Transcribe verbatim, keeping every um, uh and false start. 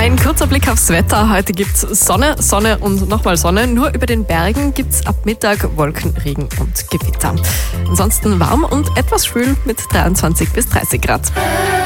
Ein kurzer Blick aufs Wetter. Heute gibt's Sonne, Sonne und nochmal Sonne. Nur über den Bergen gibt's ab Mittag Wolken, Regen und Gewitter. Ansonsten warm und etwas schwül mit dreiundzwanzig bis dreißig Grad.